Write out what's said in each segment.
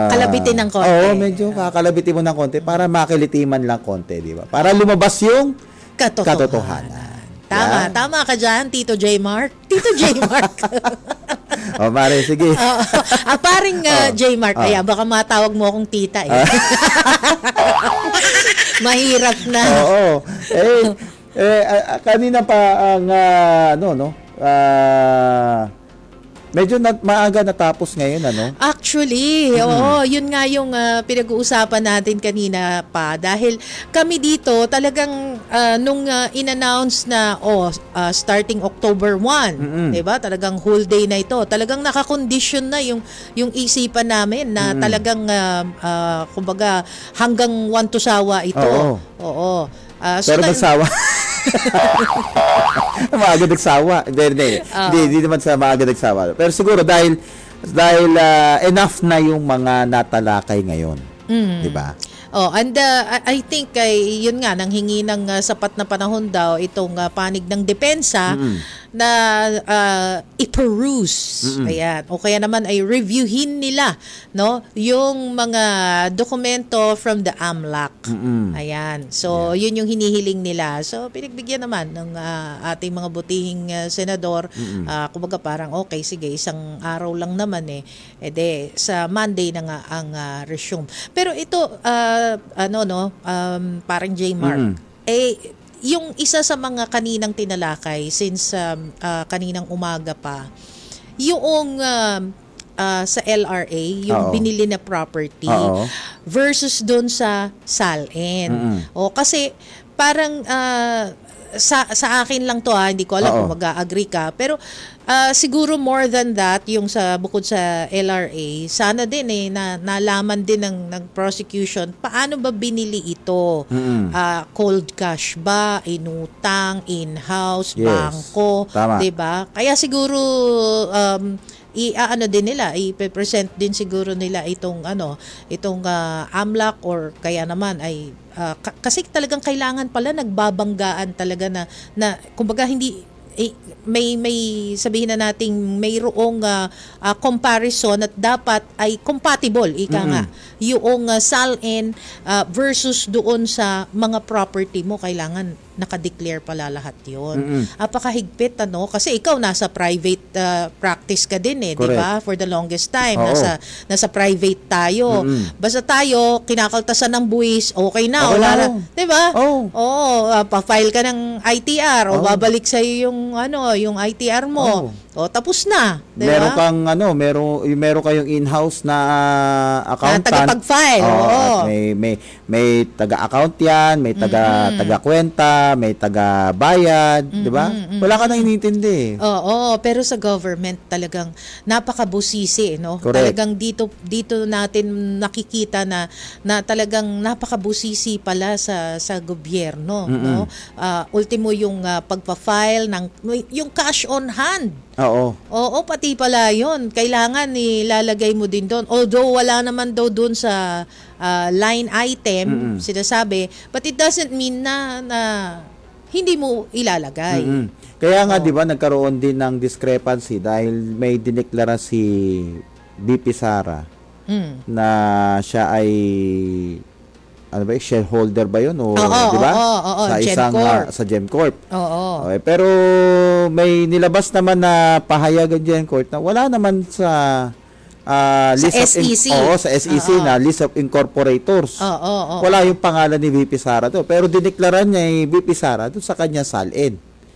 kalabitin ng konti. Oo, medyo kakalabitin mo ng konti para makilitiman lang konti, di ba? Para lumabas yung katotohanan. Tama ka dyan, Tito J. Mark. Tito J. Mark. Mare, sige. Paring J. Mark, kaya baka matawag mo akong tita eh. Mahirap na. Oo. Kanina pa ang medyo maaga natapos ngayon, ano? Actually, oo, yun nga yung pinag-uusapan natin kanina pa. Dahil kami dito, talagang nung in-announce na, starting October 1, diba? Talagang whole day na ito. Talagang nakakondition na yung isipan namin na talagang, kumbaga, hanggang 1 to sawa ito. Oo. Pero nagsawa. Maaga nagsawa. Hindi naman sa maaga nagsawa. Pero siguro dahil enough na yung mga natalakay ngayon. Di ba? And I think yun nga nanghingi ng sapat na panahon daw itong panig ng depensa na i-peruse. Ayan. O kaya naman ay reviewin nila, no, yung mga dokumento from the AMLAC. Ayan. So yun yung hinihiling nila. So pinagbigyan naman ng ating mga butihing senador. Kumbaga parang okay, sige, isang araw lang naman sa Monday na nga ang resume. Pero ito parang J. Mark. Yung isa sa mga kaninang tinalakay since kaninang umaga pa, yung sa LRA, yung binili na property versus doon sa SALN. Kasi parang sa akin lang to hindi ko alam kung mag-agree ka, pero siguro more than that, yung bukod sa LRA, sana din na nalaman din ng prosecution paano ba binili ito. Cold cash ba, inutang, in-house, bangko, 'di ba? Kaya siguro din nila, i-present din siguro nila itong AMLAC, or kaya naman ay kasi talagang kailangan pala nagbabanggaan talaga na kumbaga hindi may sabihin na nating mayroong comparison at dapat ay compatible nga yung SALN versus doon sa mga property mo, kailangan naka-declare pala lahat yun. Apakahigpit kasi ikaw nasa private practice ka din di ba? For the longest time nasa private tayo. Basta tayo kinakaltasan ng buwis, okay na, wala na, di ba? Pa-file ka ng ITR o babalik sa yung ITR mo. Tapos na, di ba? Meron kayong in-house na accountant. Na tagapag-file. May taga-account yan, may taga-kwenta, may taga-bayad, di ba? Wala ka nang inintindi. Pero sa government talagang napakabusisi, no? Correct. Talagang dito natin nakikita na talagang napakabusisi pala sa gobyerno, no? Ultimo yung pagpa-file ng yung cash on hand. Oo, pati pala yun. Kailangan ilalagay mo din doon. Although wala naman daw doon sa line item, sinasabi, but it doesn't mean na hindi mo ilalagay. Kaya nga, di ba, nagkaroon din ng discrepancy dahil may dineklara si VP Sara na siya ay shareholder ba yun? Di ba? Sa isang sa GEMCorp. Okay, pero may nilabas naman na pahayag ng GEMCorp na wala naman sa list sa SEC. Sa SEC na list of incorporators. Wala yung pangalan ni VP Sara to. Pero dineklara niya yung VP Sara doon sa kanya SALN.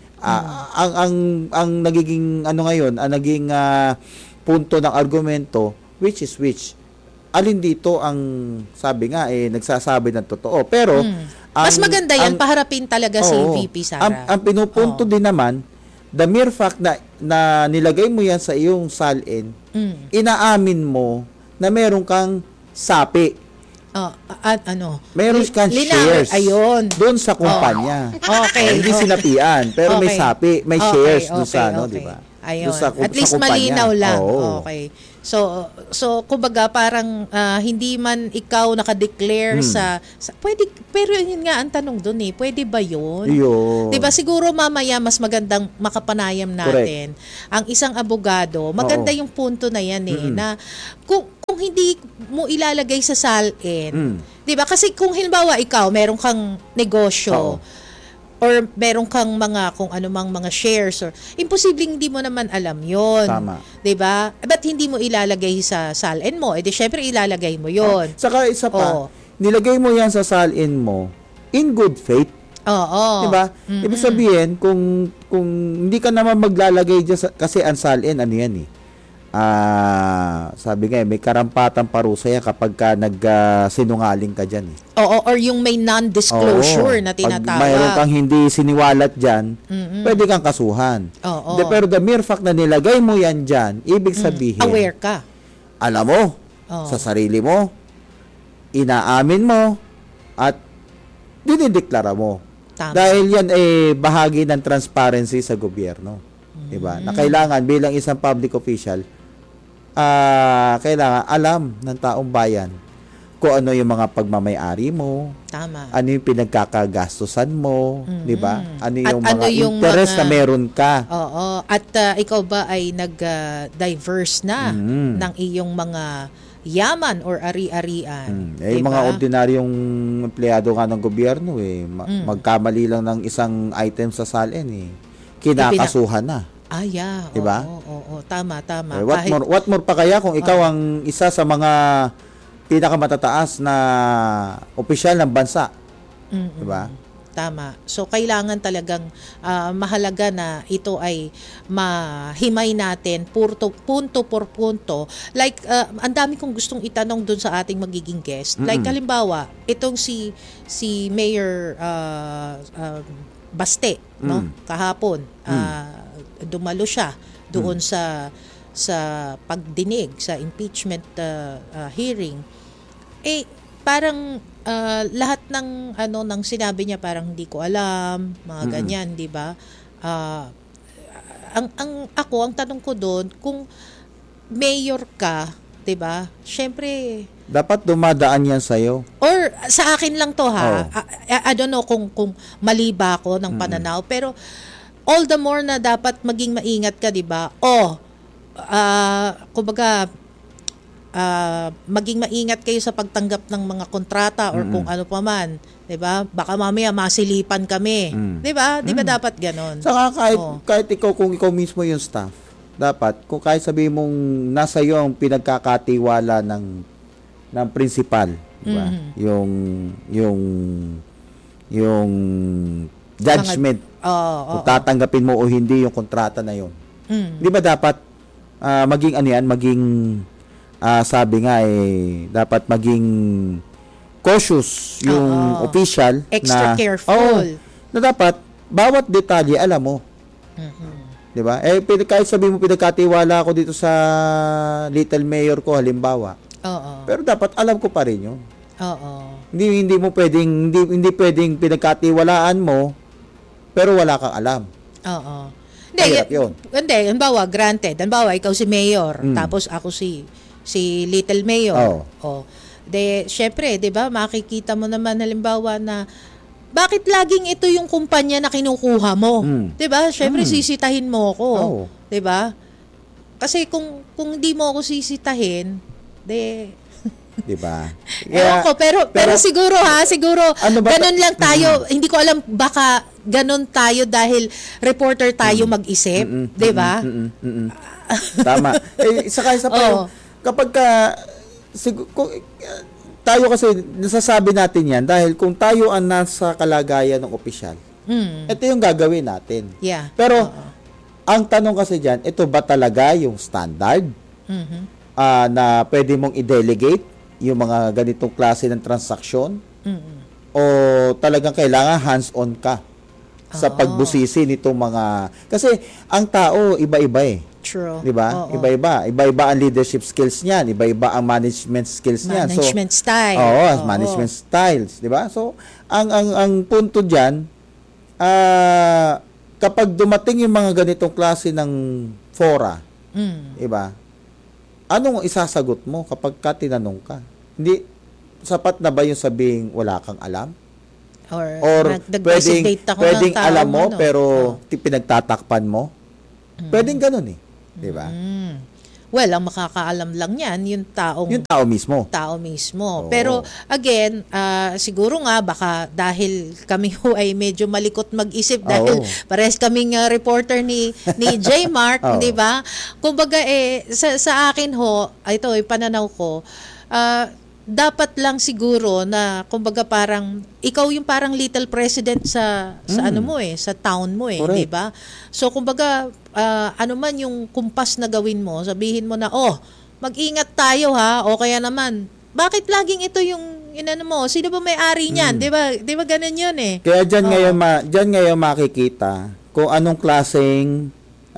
Ang nagiging ngayon, ang naging punto ng argumento, which is which? Alin dito ang sabi nga nagsasabi ng totoo, pero mas maganda yan paharapin talaga si VP Sara. Ang pinupunto din naman, the mere fact na nilagay mo yan sa iyong SALN, inaamin mo na meron kang sapi. Meron kang shares doon sa kumpanya. Hindi sinapian, pero may sapi, may shares doon sa di ba? Ayun. At least malinaw lang. Okay. So kumbaga parang hindi man ikaw nakadeclare sa pwede, pero yun nga ang tanong doon pwede ba yun? 'Di ba siguro mamaya mas magandang makapanayam natin. Correct. Ang isang abogado, maganda yung punto na yan na kung hindi mo ilalagay sa SALN, 'di ba? Kasi kung halimbawa ikaw meron kang negosyo, or meron kang mga kung anumang mga shares or imposibleng hindi mo naman alam yon. Tama. 'Di ba? Ba't hindi mo ilalagay sa SALN mo? Di syempre ilalagay mo yon. Saka isa pa, nilagay mo yan sa SALN mo in good faith. Oo. 'Di ba? Ibig sabihin kung hindi ka naman maglalagay diyan kasi ang SALN ano yan sabi nga may karampatang parusa yan kapag ka sinungaling ka dyan Oo, or yung may non-disclosure na tinatawag. Pag mayroon kang hindi siniwalat dyan, pwede kang kasuhan. Oo. Pero the mere fact na nilagay mo yan dyan, ibig sabihin, aware ka. Alam mo, sa sarili mo, inaamin mo, at dinideklara mo. Tama. Dahil yan bahagi ng transparency sa gobyerno. Diba? Na kailangan bilang isang public official, kailangan alam ng taong bayan kung ano yung mga pagmamay-ari mo. Tama. Ano yung pinagkakagastusan mo, 'di ba? Ano yung mga interest na meron ka. Oo. At ikaw ba ay nag-diverse na ng iyong mga yaman or ari-arian? Yung mga ordinaryong empleyado nga ng gobyerno magkamali lang ng isang item sa SALN kinakasuhan na. Yeah. Diba? Oo. Tama. What more pa kaya kung ikaw ang isa sa mga pinakamatataas na opisyal ng bansa. Diba? Tama. So, kailangan talagang mahalaga na ito ay mahimay natin punto por punto. Like, ang dami kong gustong itanong dun sa ating magiging guest. Like, halimbawa, itong si Mayor Baste, no? Kahapon, dumalo siya doon sa pagdinig sa impeachment hearing. Parang lahat ng ng sinabi niya parang hindi ko alam, mga ganyan, 'di ba? Ang tanong ko doon, kung mayor ka, 'di ba? Syempre dapat dumadaan yan sa'yo. Or sa akin lang to I don't know kung mali ba ako ng pananaw, pero all the more na dapat maging maingat ka, 'di ba? Kumbaga maging maingat kayo sa pagtanggap ng mga kontrata or kung ano pa man, 'di ba? Baka mamaya masilipan kami. 'Di ba? 'Di ba dapat ganoon? Saka kahit ikaw, kung ikaw mismo yung staff, dapat kung kahit sabihin mong nasa iyo ang pinagkakatiwala ng principal, di ba? Yung judgment. Kung tatanggapin mo o hindi yung kontrata na yon. Di ba dapat maging sabi nga dapat maging cautious yung official, extra careful. Na dapat bawat detalye alam mo. Di ba? Kahit sabihin mo pinagkatiwala ako dito sa Little Mayor ko halimbawa. Pero dapat alam ko pa rin yun. Hindi mo pwedeng hindi pwedeng pinagkatiwalaan mo pero wala kang alam. Hindi, halimbawa, granted. Halimbawa, ikaw si Mayor, tapos ako si Little Mayor. Syempre, 'di ba, makikita mo naman halimbawa na bakit laging ito yung kumpanya na kinukuha mo? 'Di ba? Syempre sisitahin mo ako. 'Di ba? Kasi kung hindi mo ako sisitahin, 'di ba? Pero siguro ganun lang tayo. Hindi ko alam, baka ganun tayo dahil reporter tayo mag-isip, 'di ba? Tama. Isa pa kapag tayo kasi nasasabi natin yan dahil kung tayo ang nasa kalagayan ng opisyal, ito yung gagawin natin. Yeah. Pero ang tanong kasi dyan, ito ba talaga yung standard na pwede mong i-delegate yung mga ganitong klase ng transaksyon? O talagang kailangan hands-on ka sa pagbusisi nitong mga... Kasi ang tao, iba-iba True. Diba? Iba-iba. Iba-iba ang leadership skills niyan. Iba-iba ang management skills niyan. Management style. Management styles. Diba? So, ang punto dyan, kapag dumating yung mga ganitong klase ng fora, diba? anong isasagot mo kapag ka tinanong ka? Hindi, sapat na ba yung sabing wala kang alam? Or pwedeng alam mo, pero pinagtatakpan mo? Pwedeng ganun eh. Diba? Well, ang makakaalam lang yan, yung tao mismo. Oo. Pero, again, siguro nga, baka dahil kami ho ay medyo malikot mag-isip, dahil parehas kaming reporter ni J. Mark, di ba? Kumbaga, sa akin ho, ito, pananaw ko, dapat lang siguro na kumbaga parang ikaw yung parang little president sa ano mo sa town mo di ba? So kumbaga ano man yung kumpas na gawin mo, sabihin mo na mag-ingat tayo ha, o kaya naman bakit laging ito yung inano mo, sino ba may-ari niyan, 'di ba? 'Di ba ganun 'yun eh. Kaya diyan ngayon makikita kung anong klaseng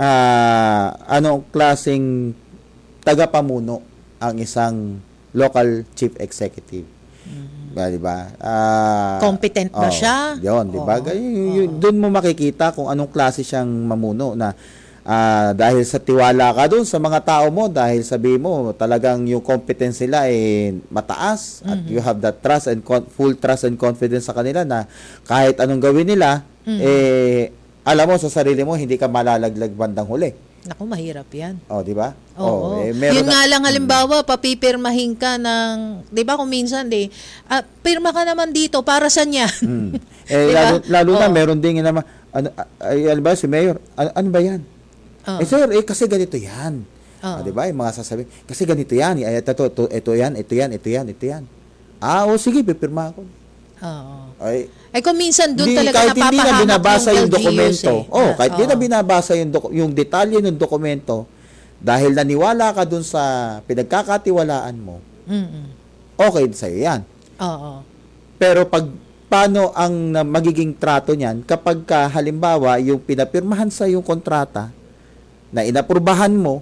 tagapamuno ang isang local chief executive. Di ba? Competent ba siya? Yun, di ba? Doon mo makikita kung anong klase siyang mamuno na dahil sa tiwala ka doon sa mga tao mo, dahil sabi mo talagang yung competence nila mataas at you have that trust and full trust and confidence sa kanila na kahit anong gawin nila, alam mo sa sarili mo, hindi ka malalaglag bandang huli. Naku, mahirap yan. Di ba? Yun nga lang, halimbawa, papipirmahin ka ng, di ba kung minsan, pirma ka naman dito, para saan yan? Diba? lalo na, meron din naman, si Mayor, ano ba yan? Sir, kasi ganito yan. Di ba? Yung mga sasabi, kasi ganito yan, ito yan. Sige, pipirma ako. Kung minsan doon talaga napapahamak hindi na binabasa yung dokumento. Kahit hindi na binabasa yung detalye ng dokumento, dahil naniwala ka doon sa pinagkakatiwalaan mo, okay sa'yo yan. Pero paano ang magiging trato niyan kapag halimbawa yung pinapirmahan sa yung kontrata na inaprubahan mo,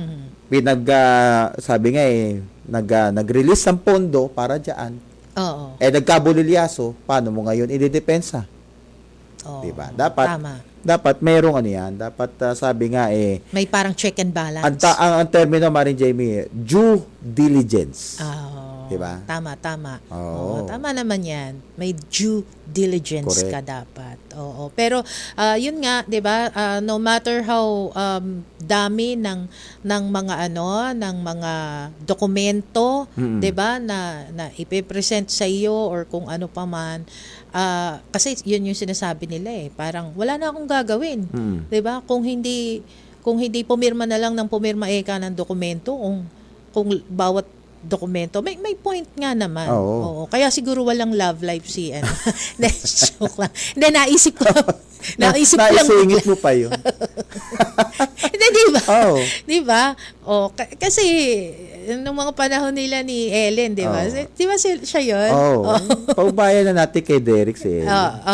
sabi nga nag-release ng pondo para diyan. Nagkabulilyaso, paano mo ngayon ididepensa? Diba? Dapat merong dapat sabi nga may parang check and balance. Ang termino Maring Jamie, due diligence. Diba? Tama. Tama naman yan. May due diligence ka dapat. Pero yun nga, 'di ba? No matter how dami ng mga ng mga dokumento, 'di ba, na ipe-present sa iyo or kung ano pa man, kasi yun yung sinasabi nila parang wala na akong gagawin. 'Di ba? Kung hindi pumirma na lang ng pumirma ka ng dokumento, kung bawat dokumento. May point nga naman. Kaya siguro walang love life si joke lang. Hindi, naisip ko lang. Naisingit mo pa yun. Hindi, di ba? Kasi nung mga panahon nila ni Ellen, di ba? Di ba siya yun? Paubayan na natin kay Derek si Ellen.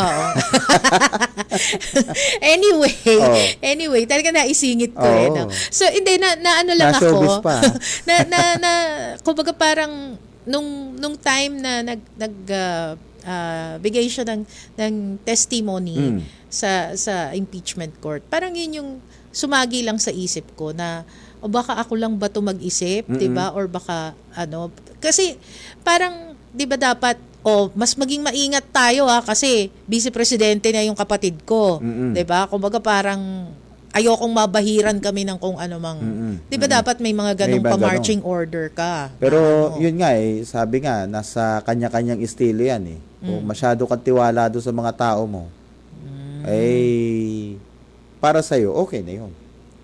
Anyway, talaga naisingit ko no? So, hindi, na ano lang ako. Pa. Kumbaga parang nung time na bigay siya ng testimony sa impeachment court, parang yun yung sumagi lang sa isip ko na baka ako lang ba to mag-isip, 'di ba? Or baka kasi parang 'di ba dapat mas maging maingat tayo kasi vice presidente na yung kapatid ko, 'di ba? Kumbaga parang ayokong mabahiran kami ng kung ano mang. 'Di ba dapat may mga ganong pa-marching order ka? Pero yun nga sabi nga nasa kanya-kanyang estilo yan Kung masyado kang tiwala doon sa mga tao mo, para sa'yo, okay na yun.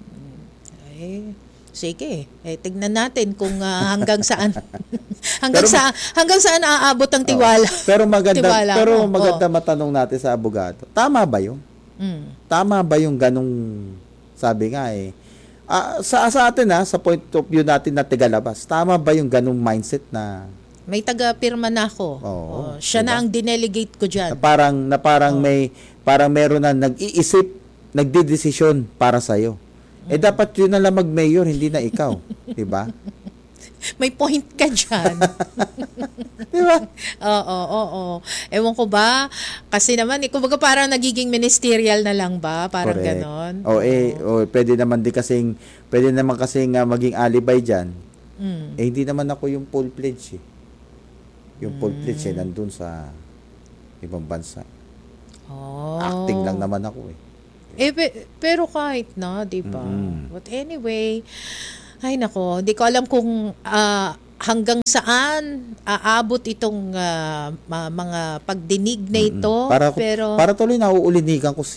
Sige. Tignan natin kung hanggang saan hanggang saan aabot ang tiwala. Pero maganda matanong natin sa abogado. Tama ba 'yun? Tama ba yung ganung sabi nga sa atin sa point of view natin na tigalabas. Tama ba yung ganung mindset na may taga-pirma na ako. Siya na ang dinelegate ko diyan. Na parang meron na nag-iisip, nagdedesisyon para sa iyo. Dapat yun na lang mag-mayor, hindi na ikaw. Diba? May point ka dyan. Diba? Oo. Ewan ko ba? Kasi naman, kumbaga parang nagiging ministerial na lang ba? Parang ganon. Pwede naman kasing maging alibay dyan. Hindi naman ako yung full pledge eh. Yung full pledge nandun sa ibang bansa. Acting lang naman ako eh. Pero kahit na, di ba? But anyway, ay nako, hindi ko alam kung hanggang saan aabot itong mga pagdinig na ito. Para tuloy nauulinigan ko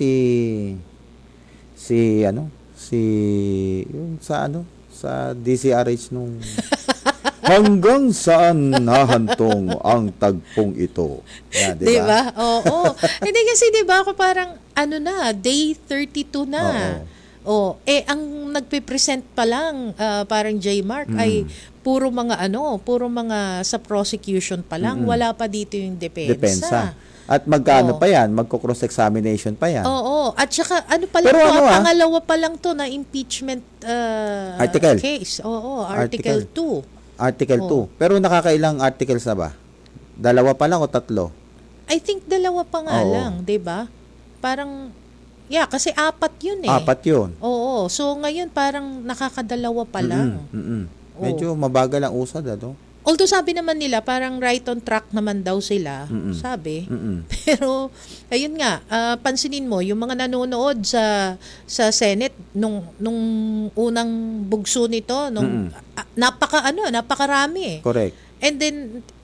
yung sa DCRH nung hanggang saan nahantong ang tagpong ito. Yan, di ba? Oo. Hindi kasi di ba ako parang day 32 na. Ang nagpe-present pa lang parang J-Mark ay puro mga sa prosecution pa lang, wala pa dito yung depensa. At magkano pa yan? Magko-cross-examination pa yan. Oo. At saka pangalawa pa lang to na impeachment article. Case. Oo, Article 2. Article 2. Pero nakakailang articles na ba? 2 pa lang o 3? I think 2 pa nga lang, 'di ba? Parang kasi 4 'yun eh. 4 'yun. Oo. So ngayon parang nakakadalawa pa lang. Medyo mabagal ang usad Although sabi naman nila parang right on track naman daw sila, sabi. Pero ayun nga, pansinin mo yung mga nanonood sa Senate nung unang bugso nito napakarami eh. Correct. And then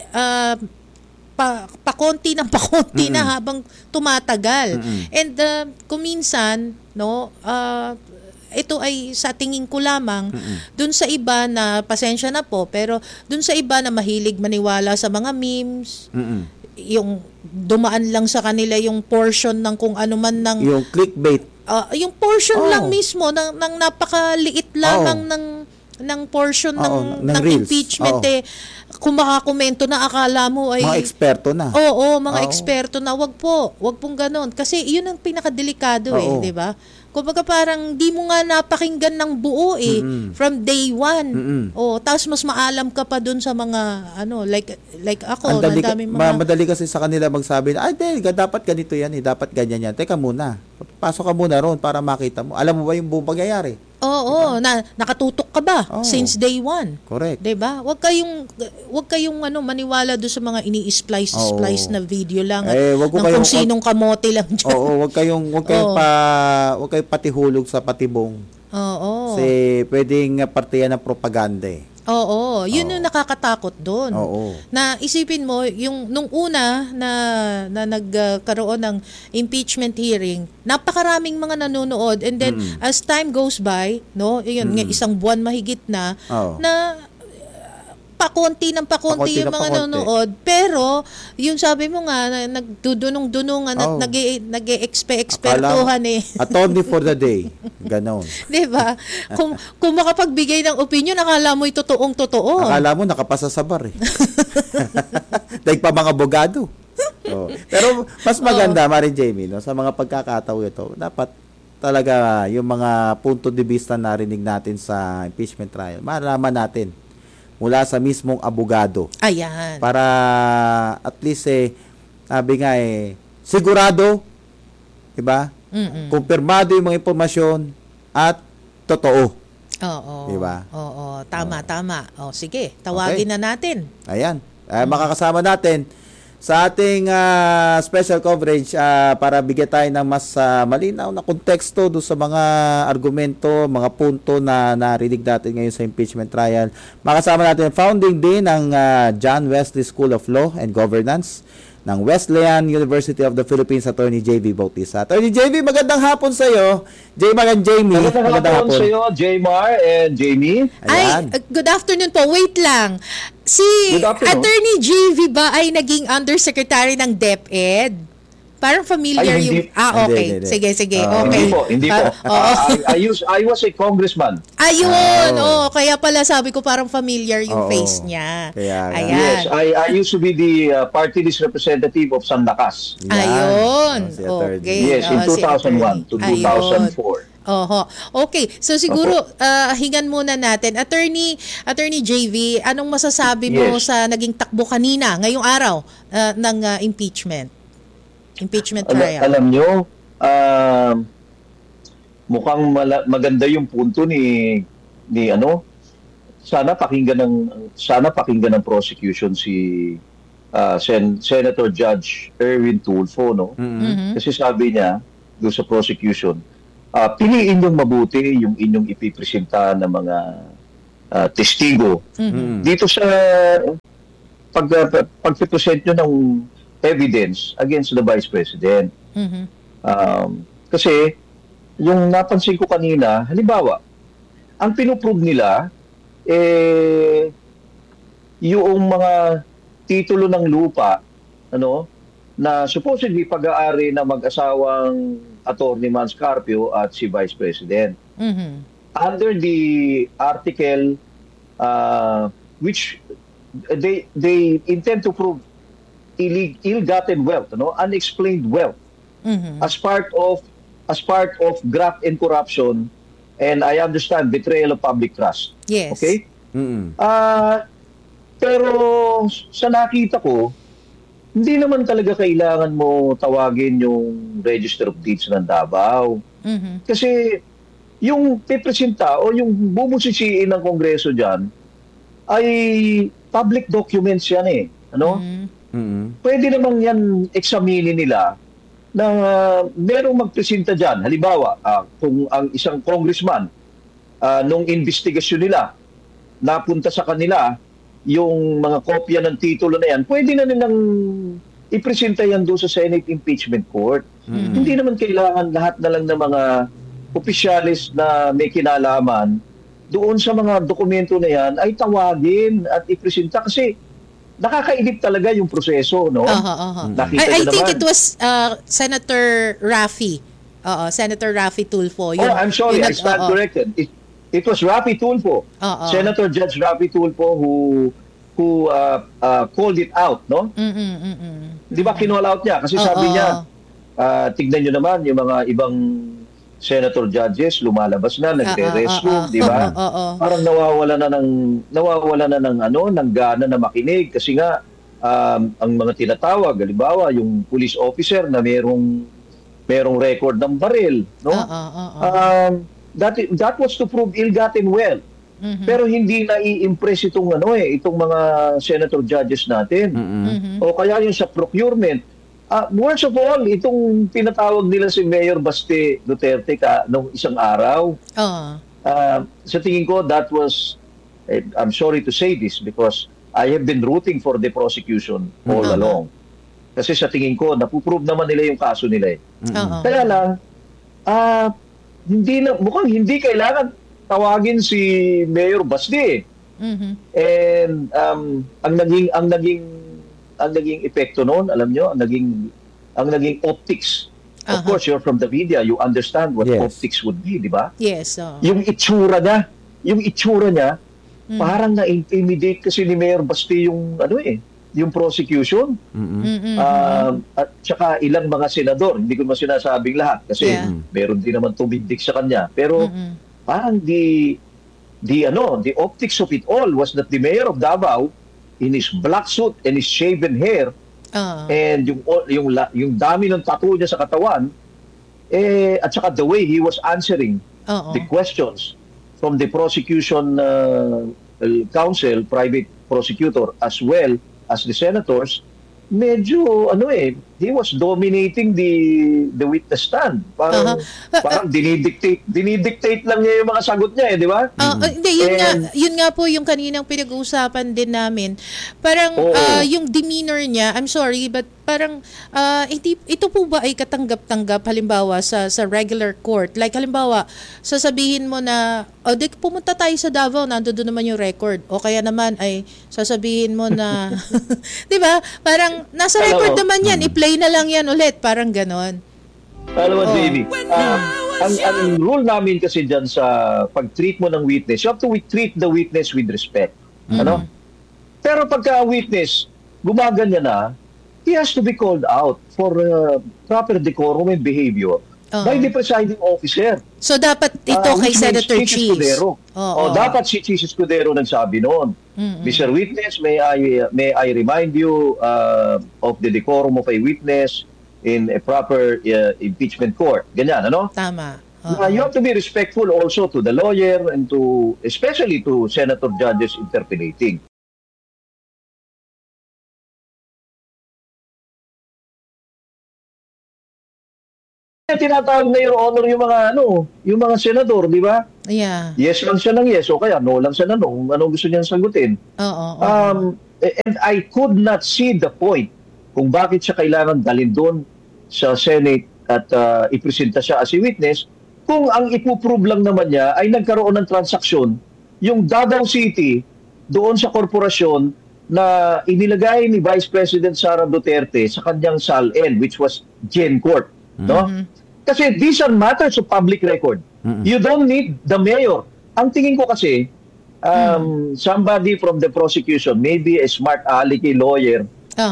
pakonti na habang tumatagal. And kuminsan ito ay sa tingin ko lamang dun sa iba na pasensya na po, pero dun sa iba na mahilig maniwala sa mga memes, yung dumaan lang sa kanila yung portion ng kung ano man ng yung clickbait, yung portion lang mismo ng napakaliit lamang ng portion ng impeachment kung makakomento na akala mo ay mga eksperto na. Mga eksperto na. Wag pong ganoon kasi yun ang pinakadelikado di ba? Kumbaga parang di mo nga napakinggan ng buo from day one. Tapos mas maalam ka pa dun sa mga like ako, madali kasi sa kanila magsabi na dapat ganito yan dapat ganyan yan. Teka muna. Pasok ka muna roon para makita mo. Alam mo ba yung buong pangyayari? Nakatutok ka ba since day one? Correct. 'Di ba? Wag kayong maniwala do sa mga ini-splice na video lang kung sinong kamote lang diyan. Wag kayong patihulog sa patibong. Kasi pwedeng parte yan ng propaganda eh. Yun yung nakakatakot doon. Na isipin mo yung nung una na nagkaroon ng impeachment hearing, napakaraming mga nanonood, and then as time goes by, isang buwan mahigit na pakonti yung mga nanonood, pero yung sabi mo nga nagdudunong-dunungan at nag-e-ekspertuhan attorney for the day. Ganon. 'Di ba? Kung makapagbigay ng opinion, akala mo totoong-totoo. Akala mo nakapasa sa bar eh. Dahil pa mga abogado. Pero mas maganda, Mari Jamie, sa mga pagkakataon ito, dapat talaga yung mga punto de vista na narinig natin sa impeachment trial, malaman natin mula sa mismong abogado. Ayan. Para at least sabi nga sigurado, 'di ba? Kumpirmado yung mga impormasyon at totoo. Diba? Tama. Sige, tawagin na natin. Ayan. Makakasama natin sa ating special coverage para bigyan tayo ng mas malinaw na konteksto do sa mga argumento, mga punto na narinig natin ngayon sa impeachment trial. Makasama natin founding dean ng John Wesley School of Law and Governance ng Wesleyan University of the Philippines, Attorney J.V. Bautista. Attorney J.V., magandang hapon sa iyo. J-Mar and Jamie. Magandang hapon sa iyo, J-Mar and Jamie. Ayan. Good afternoon po. Wait lang. Si Attorney J.V. ba ay naging undersecretary ng DepEd? Parang familiar yung... okay. Hindi. Sige. Okay. Hindi po. I was a congressman. Ayun. Kaya pala sabi ko parang familiar yung face niya. Ayan. Yes, I used to be the party list representative of San Lakas. Ayun. Okay. Yes, in 2001 to 2004. Okay. So siguro hingan muna natin. Attorney JV, anong masasabi mo sa naging takbo kanina, ngayong araw ng impeachment trial? Alam nyo, mukhang maganda yung punto ni sana pakinggan ng prosecution si Senator Judge Erwin Tulfo, no? Kasi sabi niya doon sa prosecution, piliin yung mabuti yung inyong ipipresenta ng mga testigo dito sa pagpipresent nyo ng evidence against the Vice President. Kasi yung napansin ko kanina, halimbawa, ang pinuprove nila yung mga titulo ng lupa, na supposedly pag-aari na mag-asawang Attorney Mans Carpio at si Vice President. Under the article which they intend to prove ill-gotten wealth, unexplained wealth, as part of graft and corruption, and I understand betrayal of public trust. Yes. Okay? Pero sa nakita ko, hindi naman talaga kailangan mo tawagin yung Register of Deeds ng Davao. Kasi yung pipresenta o yung bubusisiin ng Kongreso dyan ay public documents yan eh. Pwede namang yan examinin nila na merong magpresenta dyan. Halimbawa, kung ang isang congressman nung investigasyon nila napunta sa kanila yung mga kopya ng titulo na yan, pwede na nilang ipresenta yan doon sa Senate Impeachment Court. Hindi naman kailangan lahat na lang ng mga opisyalis na may kinalaman doon sa mga dokumento na yan ay tawagin at ipresenta kasi nakakainip talaga yung proseso, no? I think it was Senator Raffy. Senator Raffy Tulfo. I'm sorry, I stand corrected. It was Raffy Tulfo, Senator Judge Raffy Tulfo who called it out, no? Di ba kinall out niya? Kasi sabi niya, tignan nyo naman yung mga ibang senator judges lumalabas na, nagre-restroom, di ba? Parang nawawala na ng gana na makinig kasi nga ang mga tinatawag, halimbawa yung police officer na merong record ng baril, no? That was to prove ill-gotten wealth. Pero hindi na i-impress itong mga senator judges natin. O kaya yung sa procurement. Worst of all, itong tinatawag nila si Mayor Baste Duterte nung isang araw. Sa tingin ko, that was, I'm sorry to say this because I have been rooting for the prosecution all along. Kasi sa tingin ko, napuprove naman nila yung kaso nila. Kaya lang, mukhang hindi kailangan tawagin si Mayor Baste. And ang naging epekto noon, alam nyo, ang naging optics. Of course, you're from the media, you understand what optics would be, di ba? Yes. Yung itsura niya, parang na-intimidate kasi ni Mayor Baste yung prosecution. At saka ilang mga senador, hindi ko sinasabing lahat kasi meron din naman tumindig sa kanya. Pero parang the optics of it all was that the Mayor of Davao, in his black suit and his shaven hair, and yung dami ng tattoo niya sa katawan, at saka the way he was answering the questions from the prosecution counsel, private prosecutor, as well as the senators, medyo he was dominating the witness stand. Parang dinidictate lang niya yung mga sagot niya, di ba? Hindi, yun nga po yung kaninang pinag-uusapan din namin. Parang yung demeanor niya, I'm sorry, but parang ito po ba ay katanggap-tanggap halimbawa sa regular court? Like halimbawa, sasabihin mo na pumunta tayo sa Davao, nandoon naman yung record. O kaya naman ay sasabihin mo na 'di ba? Parang nasa record naman yan, i-play na lang yan ulit, parang ganon. Alam mo, Jamie, ang rule namin kasi dyan sa pag-treat mo ng witness, you have to treat the witness with respect. Pero pagka witness, gumaganyan na, he has to be called out for proper decorum and behavior by the presiding officer. So dapat ito kay Senator Cheese. Dapat si Cheese Escudero nagsabi noon. Mr. Witness, may I remind you of the decorum of a witness in a proper impeachment court. Ganyan, ano? Tama. You have to be respectful also to the lawyer and to, especially to senator judges interpolating. Tinatawag na Your Honor yung mga senador, di ba? Yeah. Yes lang siya ng yes o kaya no lang siya ng no. Anong gusto niyang sagutin? And I could not see the point kung bakit siya kailangan dalhin doon sa Senate at ipresenta siya as a witness kung ang ipuprove lang naman niya ay nagkaroon ng transaksyon yung Davao City doon sa korporasyon na inilagay ni Vice President Sara Duterte sa kanyang SALN, which was GenCorp. No? Kasi these are matters of public record. You don't need the mayor. Ang tingin ko kasi, somebody from the prosecution, maybe a smart alecky lawyer,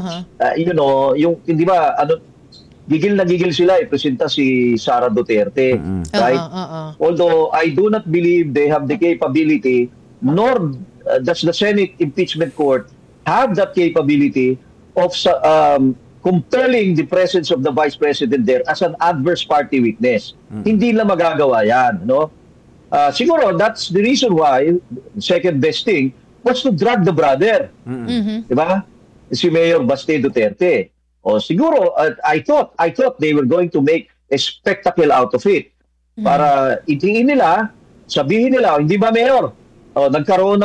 yung, hindi ba, gigil na gigil sila, ipresenta si Sara Duterte. Right? Although, I do not believe they have the capability, nor does the Senate Impeachment Court have that capability of compelling the presence of the Vice President there as an adverse party witness. Hindi na magagawa yan. No? Siguro, that's the reason why, second best thing, was to drag the brother. Diba? Si Mayor Baste Duterte. O siguro, I thought they were going to make a spectacle out of it. Para itingin nila, sabihin nila, hindi ba Mayor? Nagkaroon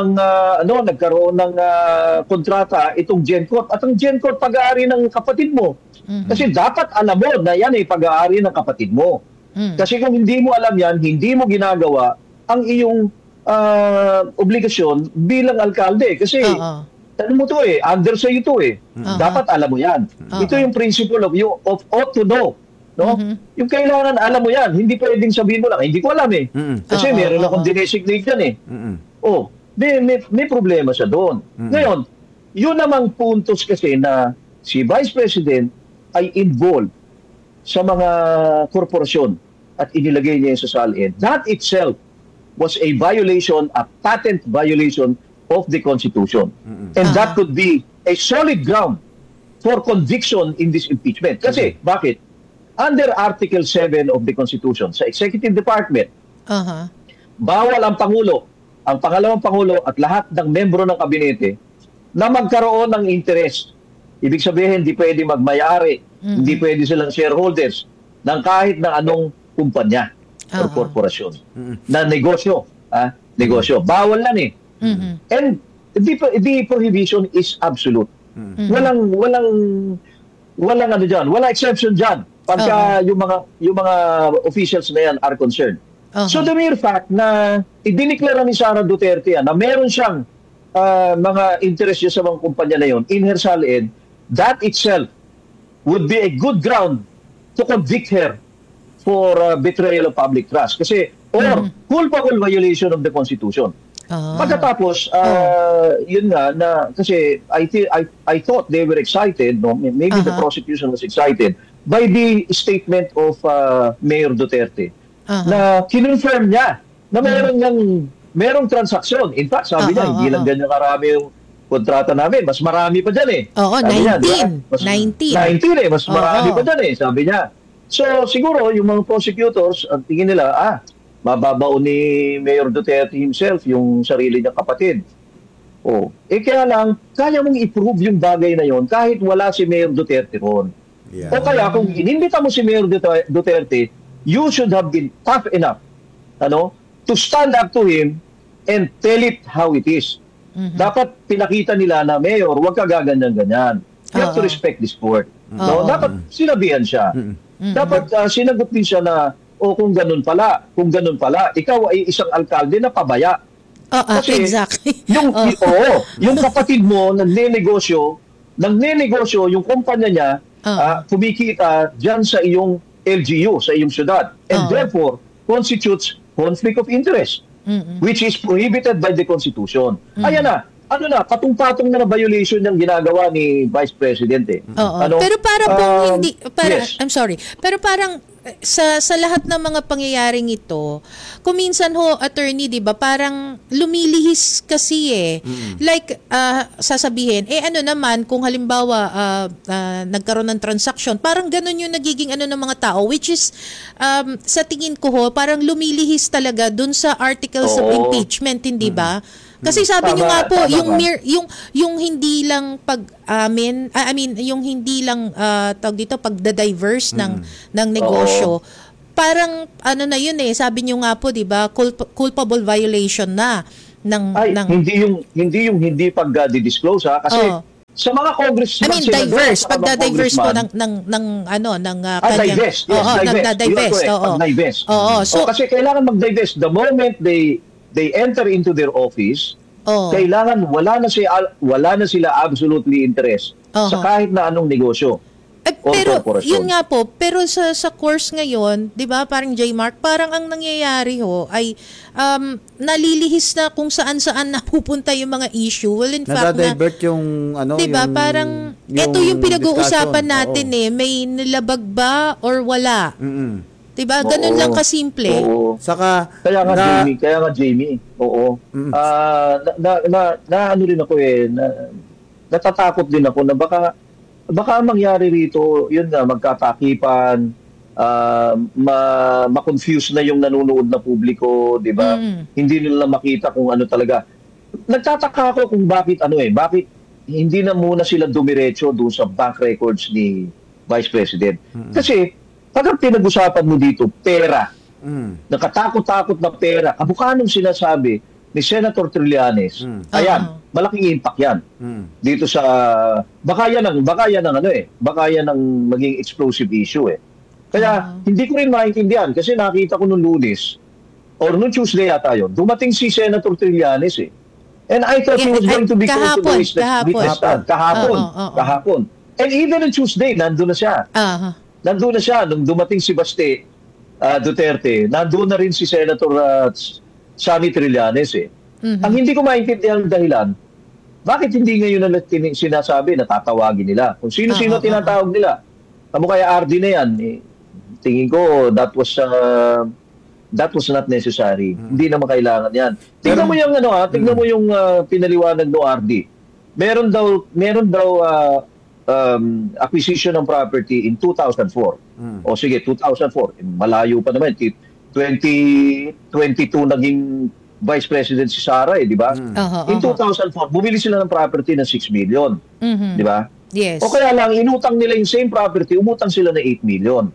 ng kontrata itong GenCorp at ang GenCorp pag-aari ng kapatid mo. Kasi dapat alam mo na yan ay pag-aari ng kapatid mo. Kasi kung hindi mo alam yan, hindi mo ginagawa ang iyong obligasyon bilang alkalde. Kasi tanong mo to under sa iyo to Dapat alam mo yan. Ito yung principle of you ought to know. No? Yung kailangan alam mo yan. Hindi pwedeng sabihin mo lang, hindi ko alam Kasi meron akong dinesignate yan may problema siya doon. Ngayon, yun namang puntos kasi na si Vice President ay involved sa mga korporasyon at inilagay niya sa SALN. That itself was a violation, a patent violation of the Constitution. And that could be a solid ground for conviction in this impeachment. Kasi, bakit? Under Article 7 of the Constitution, sa Executive Department, bawal ang Pangulo, ang pangalawang Pangulo at lahat ng membro ng kabinete na magkaroon ng interest. Ibig sabihin, hindi pwede magmayari, hindi pwede silang shareholders ng kahit na anong kumpanya o korporasyon na negosyo. Negosyo. Bawal lang And the prohibition is absolute. Walang walang exception dyan pagka yung mga officials na yan are concerned. So the mere fact na idineklara ni Sara Duterte na meron siyang mga interest sa mga kumpanya na yon in her SALN, that itself would be a good ground to convict her for betrayal of public trust. Kasi, or culpable violation of the Constitution. Pagkatapos, yun nga, kasi I thought they were excited, no? Maybe the prosecution was excited by the statement of Mayor Duterte. Na kinonfirm niya na merong transaksyon. In fact, sabi niya, hindi lang ganyan karami yung kontrata namin. Mas marami pa dyan Oo, 19. 19 mas marami pa dyan sabi niya. So, siguro, yung mga prosecutors, ang tingin nila, mababaon ni Mayor Duterte himself yung sarili niyang kapatid. Kaya lang, kaya mong i-prove yung bagay na yon kahit wala si Mayor Duterte ron. Yeah. O kaya, kung inimbita mo si Mayor Duterte, you should have been tough enough to stand up to him and tell it how it is. Dapat pinakita nila na, Mayor, huwag ka gaganyan-ganyan. You have to respect this court. Dapat sinabihan siya. Dapat sinagot din siya na, kung ganun pala, ikaw ay isang alkalde na pabaya. Kasi exactly. Yung kapatid mo nagnenegosyo yung kumpanya niya, kumikita dyan sa iyong LGU, sa iyong syudad. And therefore, constitutes conflict of interest, which is prohibited by the Constitution. Ayan na. patong-patong na violation yung ginagawa ni Vice President eh. Oo. Pero parang hindi, yes. I'm sorry. Pero parang sa lahat ng mga pangyayaring ito, kung minsan attorney, 'di ba, parang lumilihis kasi Like sasabihin, ano naman kung halimbawa nagkaroon ng transaction, parang ganun yung nagiging ng mga tao, which is sa tingin ko parang lumilihis talaga dun sa articles of impeachment, hindi ba? Kasi sabi niyo nga po, yung hindi lang pag-amin, yung hindi lang tawag dito pagda-diverse ng negosyo. Parang na yun sabi niyo nga po, 'di ba? Culpable violation na ng hindi yung hindi pag-disclose kasi sa mga congressman diverse, pagda-diverse po ng divest. Divest. So kasi kailangan mag-divest the moment they enter into their office. Kailangan wala na sila absolutely interest sa kahit na anong negosyo. Pero yun nga po, pero sa course ngayon, 'di ba, parang J-Mark, parang ang nangyayari ay nalilihis na kung saan-saan napupunta yung mga issue. Well, in fact, nadadivert yung 'di ba, parang ito yung pinag-uusapan natin may nilabag ba or wala. Diba? Ganun lang kasimple. Saka kaya nga Jamie. Oo. Ano rin ako natatakot din ako na baka mangyari rito, yun nga, magkatakipan, ma-confuse na yung nanonood na publiko, 'di ba? Hindi nila makita kung ano talaga. Nagtataka ako kung bakit hindi na muna sila dumiretso doon sa bank records ni Vice President. Kasi pag pinag-usapan mo dito, pera. Nakatakot-takot na pera. Kabukanong sinasabi ni Senator Trillanes. Ayan, malaking impact yan. Dito sa baka yan ang maging explosive issue Kaya hindi ko rin maintindihan kasi nakita ko nung Lunes or nung Tuesday yata yun, dumating si Senator Trillanes And I thought he was going to be close to the witness stand. Kahapon. And even on Tuesday, nandun na siya. Nandun na siya. Nung dumating si Baste Duterte, nandun na rin si Senator Sammy Trillanes Ang hindi ko maintindihan ang dahilan, bakit hindi ngayon na sinasabi na tatawagin nila? Kung sino-sino tinatawag nila. Kamo kaya RD na yan, tingin ko that was not necessary. Hindi naman kailangan yan. Tingnan mo yung tingnan mo yung pinaliwanag ng RD. Meron daw acquisition ng property in 2004. O sige, 2004. Malayo pa naman. 2022 naging Vice President si Sara di ba? In 2004, bumili sila ng property ng 6 million. Di ba? Yes. O kaya lang, inutang nila yung same property, umutang sila ng 8 million.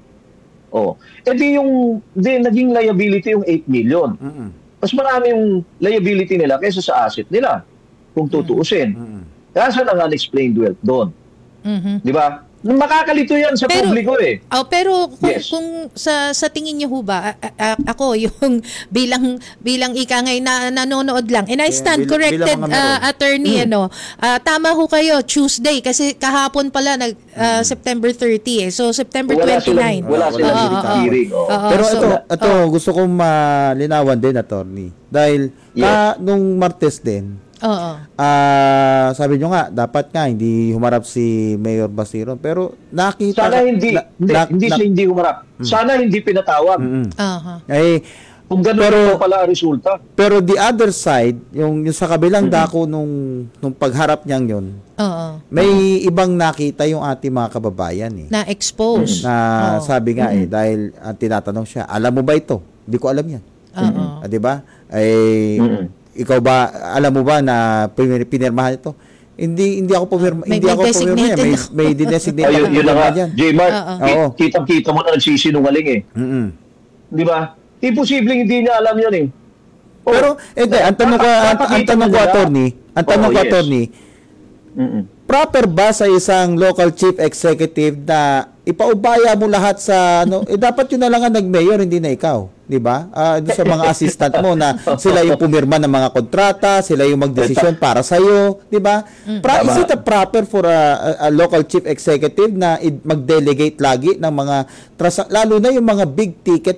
Naging liability yung 8 million. Mas marami yung liability nila kaysa sa asset nila, kung tutuusin. Kaya saan ang unexplained wealth doon? Di ba? Makakalito yan sa publiko pero kung sa tingin niyo ho ba, ako yung bilang ika ngay nanonood lang, and I stand corrected, attorney, tama ho kayo, Tuesday, kasi kahapon pala September 30 So September 29. Wala silang hearing. Pero ito gusto kong malinawan din, attorney. Dahil nung Martes din, sabi nyo nga, dapat nga hindi humarap si Mayor Basiron, pero nakita sana hindi humarap. Sana hindi pinatawag. Kung gano'n pala ang resulta. Pero the other side, yung sa kabilang dako nung pagharap niyang yun, may ibang nakita yung ating mga kababayan na-expose. Sabi nga dahil tinatanong siya, alam mo ba ito? Hindi ko alam yan. Di ba? Ikaw ba, alam mo ba na pinirmahan ito? Hindi ako pumirma. Hindi ako pumirma. May dinesignate ako. Yun na nga, J-Mark, kitang-kita mo na nagsisinungaling Di ba? Imposibleng hindi niya alam yun Pero, ang tanong ko, attorney, proper ba sa isang local chief executive na ipaubaya mo lahat sa dapat yun na lang ang nag-mayor, hindi na ikaw, di ba? Doon sa mga assistant mo na sila yung pumirma ng mga kontrata, sila yung magdesisyon para sa iyo, di ba? Is it proper for a local chief executive na mag-delegate lagi ng mga lalo na yung mga big ticket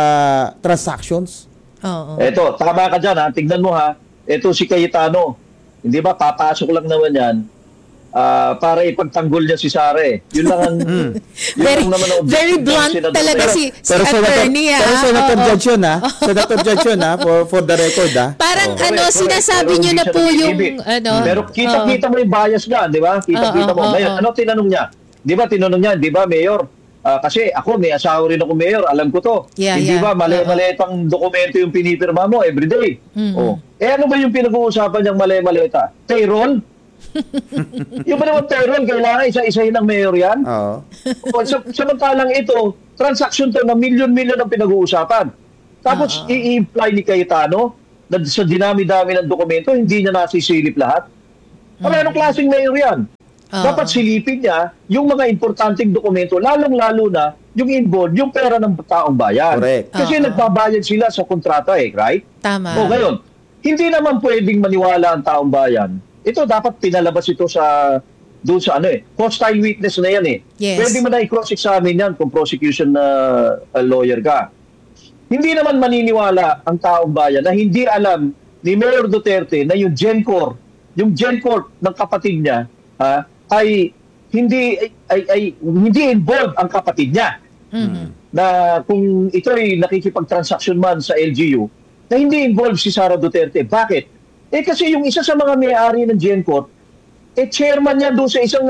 transactions? Eto, tama ka diyan Tignan mo Ito si Cayetano. Hindi ba, papasok lang naman yan para ipagtanggol niya si Sara eh. Yun lang ang very blunt talaga si attorney. Pero Senator Judge yun Senator Judge yun for the record Parang sinasabi niyo na po yung Pero kita-kita mo yung bias nga, di ba? Kita-kita mo. Ngayon, ano tinanong niya? Di ba, Mayor? Kasi ako, may asawa rin ako, Mayor. Alam ko to. Hindi ba, mali-maliit ang dokumento yung pinipirma mo everyday. Ano ba yung pinag-uusapan niyang mali-maliita? Payroll? Yung ba naman payroll, kailangan isa-isahin ng Mayor yan? Oo. Samantalang ito, transaction to na milyon-milyon ang pinag-uusapan. Tapos, i-imply ni Cayetano na sa dinami-dami ng dokumento, hindi niya nasisilip lahat. Anong klaseng Mayor yan? Dapat silipin niya yung mga importanteng dokumento, lalong-lalo na yung involved, yung pera ng taong bayan. Correct. Kasi nagbabayad sila sa kontrata right? Tama. O ngayon, hindi naman pwedeng maniwala ang taong bayan. Ito dapat pinalabas ito doon sa hostile witness na yan Yes. Pwede mo na i-cross-examine yan kung prosecution na lawyer ka. Hindi naman maniniwala ang taong bayan na hindi alam ni Mayor Duterte na yung GenCorp ng kapatid niya ay hindi involved ang kapatid niya. Na kung ito ay nakikipag-transaction man sa LGU, na hindi involved si Sara Duterte. Bakit? Kasi yung isa sa mga may-ari ng GenCorp, chairman niya doon sa isang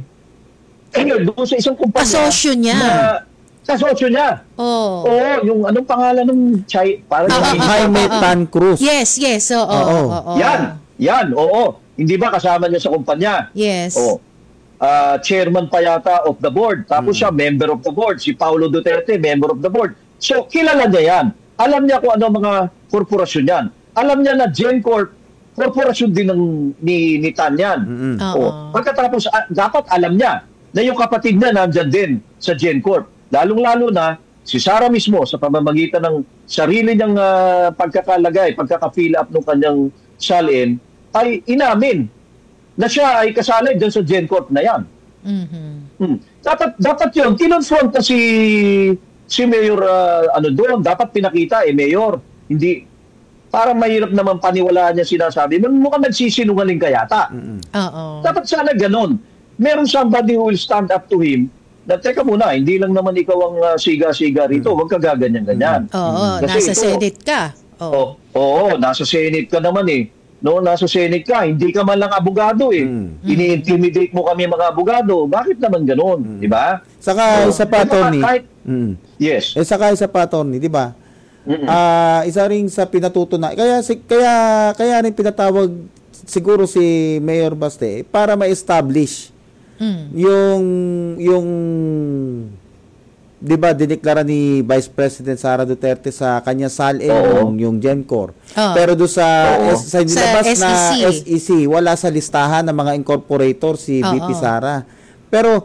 doon sa isang kumpanya. Kasosyo niya. Kasosyo niya. Oo, yung anong pangalan ng Jaime Tan Cruz. Yes. Oo. Yan, oo. Hindi ba kasama niya sa kumpanya? Yes. Chairman pa yata of the board. Tapos siya, member of the board. Si Paulo Duterte, member of the board. So, kilala niya yan. Alam niya kung ano mga korporasyon yan. Alam niya na GenCorp, korporasyon din ni Tan yan. Pagkatapos, dapat alam niya na yung kapatid niya nandyan din sa GenCorp. Lalong-lalo na, si Sara mismo, sa pamamagitan ng sarili niyang pagkaka-fill up ng kanyang salin, ay inamin na siya ay kasali dyan sa GenCorp na yan. Dapat yun, kinonfront na si Mayor doon, dapat pinakita Mayor, hindi, parang mahirap naman paniwalaan niya sinasabi, mukhang nagsisinungaling ka yata. Dapat sana ganun. Meron somebody who will stand up to him na, teka muna, hindi lang naman ikaw ang siga-siga rito, huwag ka gaganyan-ganyan. Nasa Senate ka. Oo, nasa Senate ka naman nasa Senate ka, hindi ka man lang abogado Ini-intimidate mo kami mga abogado. Bakit naman ganun? Di ba? Saka isa pa, Tony. Yes. Saka isa pa, Tony, di ba? Isa rin sa pinatutunan. Kaya rin pinatawag siguro si Mayor Baste para ma-establish yung 'di ba dineklara ni Vice President Sara Duterte sa kanya SALN yung GenCorp. Pero do sa nilabas na SEC wala sa listahan ng mga incorporator si VP Sara. Pero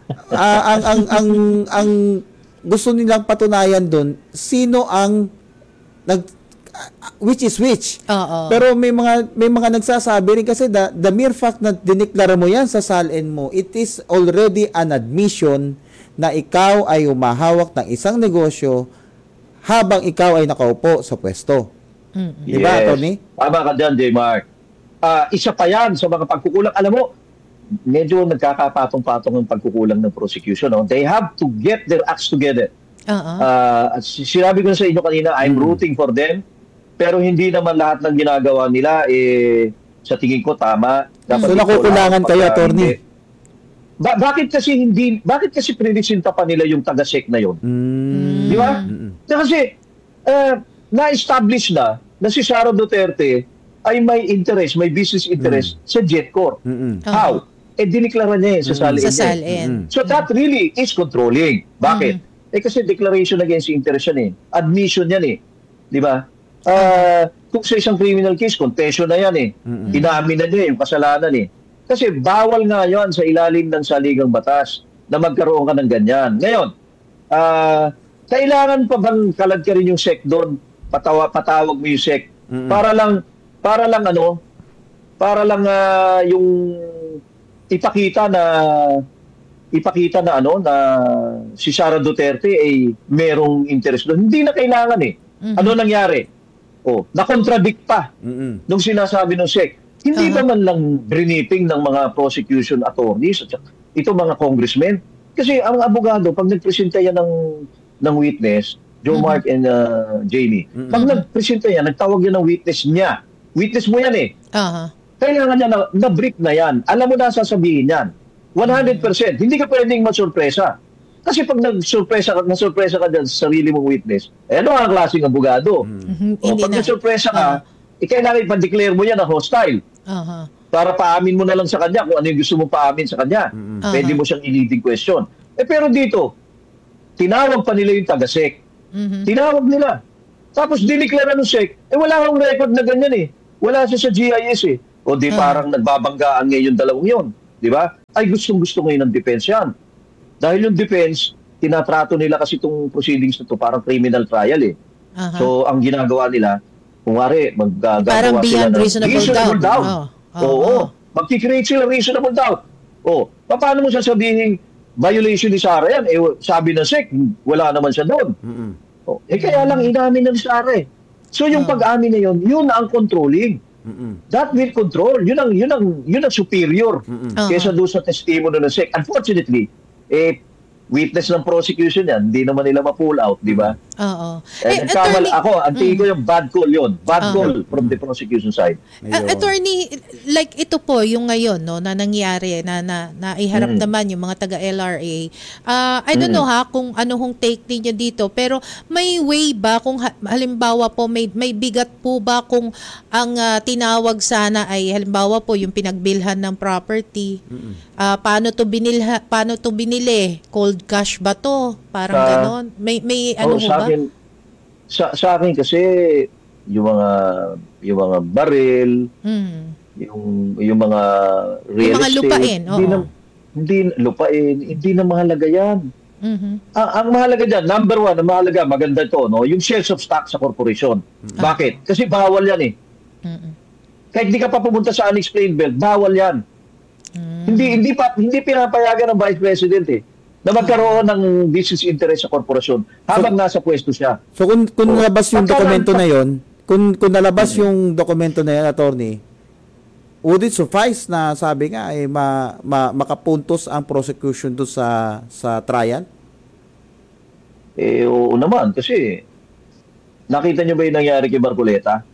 ang gusto nilang patunayan doon sino ang which is which. Pero may mga nagsasabi rin kasi the mere fact na dineklara mo yan sa SALN mo, it is already an admission na ikaw ay umahawak ng isang negosyo habang ikaw ay nakaupo sa pwesto. Di ba, Tony? Tama ka dyan, J. Mark. Isa pa yan sa mga pagkukulang. Alam mo, medyo nagkakapatong-patong ang pagkukulang ng prosecution. They have to get their acts together. Sinabi ko na sa inyo kanina, I'm rooting for them, pero hindi naman lahat ng ginagawa nila sa tingin ko tama. So nakukulangan kayo, Attorney? Bakit kasi prinisinta pa nila yung taga-SEC na yun? Di ba? Kasi na-establish na si Sara Duterte ay may interest, may business interest sa GenCorp. How? Diniklara niya sa SALN. So that really is controlling. Bakit? Kasi declaration against interest yan admission yan Di ba? Kung sa isang criminal case, confession na yan Inamin na niya yung kasalanan Kasi bawal nga yan sa ilalim ng saligang batas na magkaroon ka ng ganyan. Ngayon, kailangan pa bang kalad ka rin yung SEC doon? Patawag mo yung SEC. Para lang yung ipakita na si Sara Duterte ay merong interest doon. Hindi na kailangan Ano nangyari? Na-contradict pa nung sinasabi ng SEC. Hindi ba man lang briefing ng mga prosecution attorneys at ito mga congressmen? Kasi ang abogado, pag nagpresenta yan ng witness, Joe Mark and Jamie, pag nagpresenta yan, nagtawag yan ng witness niya. Witness mo yan eh. Kailangan niya na-brief na yan. Alam mo na sasabihin yan. 100%. Hindi ka pwedeng masurpresa. Kasi pag nasurpresa ka dyan sa sarili mong witness, ano ang klaseng abogado? O pag nasurpresa ka, kailangan ipa-declare mo yan na hostile. Para paamin mo na lang sa kanya kung ano yung gusto mo paamin sa kanya. Pwede mo siyang i-leading question. Pero dito, tinawag pa nila yung taga-SEC. Tinawag nila. Tapos dineclare ng SEC, wala akong record na ganyan eh. Wala siya sa GIS eh. O di parang nagbabanggaan ngayon dalawang yun. Di ba? Ay gustong-gusto ngayon ng defense yan. Dahil yung defense, tinatrato nila kasi itong proceedings na ito, parang criminal trial eh. So, ang ginagawa nila, kung wari, parang beyond reasonable doubt. Oo. Magkikreate sila reasonable doubt. Paano mo sasabihin violation ni Sarah yan? Sabi ng SEC, wala naman siya doon. Kaya lang inamin ng Sarah eh. So, yung pag-amin na yun ang controlling. That will control. Yun ang superior kesa doon sa testimony ng SEC. Unfortunately, witness ng prosecution yan, hindi naman nila ma-pull out, di ba? Attorney, ang tingin ko yung bad call yun. Bad call from the prosecution side. Attorney, like ito po, yung ngayon, no, na nangyari, na iharap naman yung mga taga-LRA. I don't know kung ano hong take ninyo dito, pero may way ba kung halimbawa po, may bigat po ba kung ang tinawag sana ay halimbawa po yung pinagbilhan ng property, paano to binili? Cold cash ba to? Parang ganon. May ano mo ba? Sa akin kasi yung mga baril, yung mga real estate, lupain, hindi na mahalaga yan. Ang mahalaga dyan, number one, ang mahalaga, maganda ito, no? Yung shares of stock sa corporation. Bakit? Kasi bawal yan eh. Kahit di ka pa pumunta sa unexplained wealth, bawal yan. Hindi pinapayagan ng Vice President eh na magkaroon ng business interest sa korporasyon habang nasa pwesto siya. So kung nalabas yung dokumento na yon, kung nalabas yung dokumento na yan, attorney, would it suffice na sabi nga ay makapuntos ang prosecution do sa trial? Oo naman kasi nakita niyo ba yung nangyari kay Marcoleta?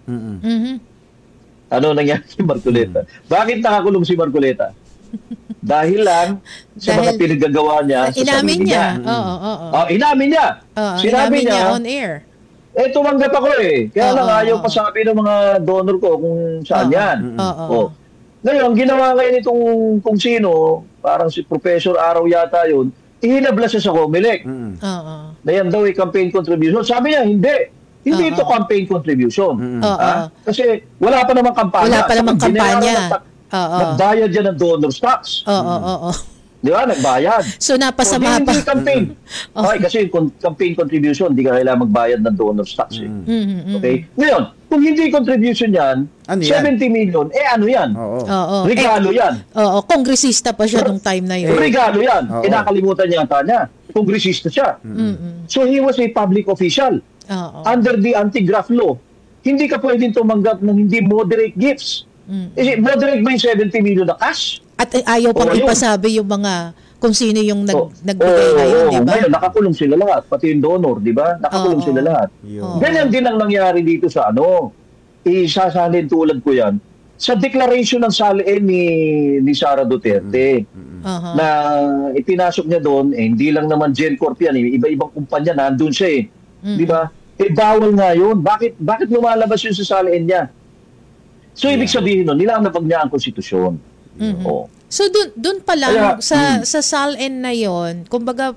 Ano nangyari kay Marcoleta? Bakit nakakulong si Marcoleta? Dahil lang sa mga pinagagawa niya sa inamin niya. Inamin niya. Sinabi niya on air. Tumanggap ako eh. Kaya lang ayaw pasabi ng mga donor ko kung saan yan. Ngayon, ginawa ngayon itong kung sino, parang si Professor Araw yata yun, ihinabla siya sa COMELEC. Na yan daw ay campaign contribution. Sabi niya, hindi ito campaign contribution. Kasi wala pa namang kampanya. Wala pa namang kampanya. Nagbayad yan ng donor stocks. Di ba? Nagbayad. So, napasama pa. Hindi campaign. Kasi kung campaign contribution, hindi ka kailangan magbayad ng donor stocks. Okay? Ngayon, kung hindi contribution yan, 70 million, ano yan? Regalo yan. Kongresista pa siya nung time na yun. Regalo yan. Nakalimutan yata niya. Kongresista siya. So, he was a public official. Under the anti-graft law. Hindi ka pwedeng tumanggap ng hindi moderate gifts. Moderate ba yung 70 million na cash? At ayaw pang ipasabi yung mga kung sino yung nagbigay ngayon, di ba? Ngayon, nakakulong sila lahat. Pati yung donor, di ba? Nakakulong sila lahat. Ganyan din ang nangyari dito sa isasalin tulad ko yan, sa declaration ng salin ni Sara Duterte na ipinasok niya doon, hindi lang naman GenCorp yan, iba-ibang kumpanya, nandun siya eh. Di ba? Bawal nga yun. Bakit lumalabas yun sa salin niya? So, ibig sabihin nun, nilalabag niya ang konstitusyon. So, dun pa lang, sa SALN na yon, kumbaga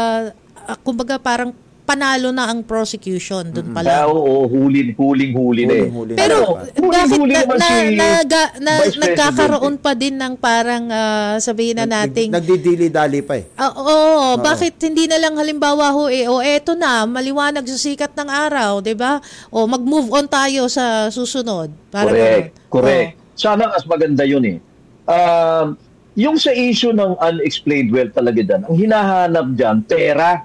parang panalo na ang prosecution dun pa lang. Huling-huli na eh. Pero, bakit nagkakaroon pa din ng parang, sabihin na nating... Nagdidili-dali pa eh. Bakit hindi na lang halimbawa eto na, maliwanag sa sikat ng araw, di ba? Mag-move on tayo sa susunod. Correct. Sana mas maganda yun eh. Yung sa issue ng unexplained wealth talaga dyan, ang hinahanap dyan, pera.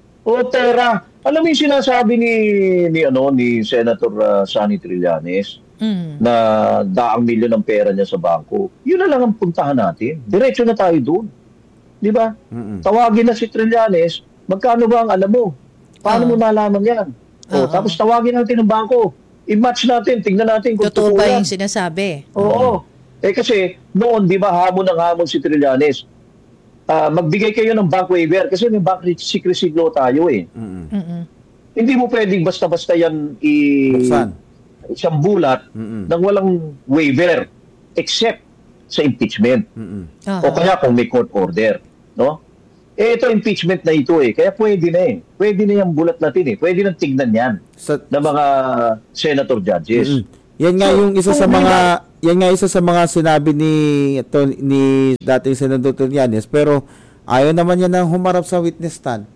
Pera. Alam mo yung sinasabi ni Senator Sonny Trillanes, na daang milyon ang pera niya sa bangko. Yun na lang ang puntahan natin. Diretso na tayo doon. Di ba? Tawagin na si Trillanes, magkano ba ang alam mo? Paano mo nalaman yan? Tapos tawagin natin ang bangko. I-match natin, tingnan natin kung totoo ba yung sinasabi. Oo. Kasi noon, di ba, hamon si Trillanes. Magbigay kayo ng bank waiver kasi may bank secrecy law tayo eh. Hindi mo pwedeng basta-basta yan isang bulat nang walang waiver except sa impeachment. O kaya kung may court order. No? Ito impeachment na ito eh. Kaya pwede na eh. Pwede na yung bulat natin eh. Pwede na tignan yan ng mga senator judges. Yan nga yung isa sa mga sinabi ni dating Senador Trillanes, pero ayaw naman niya nang humarap sa witness stand.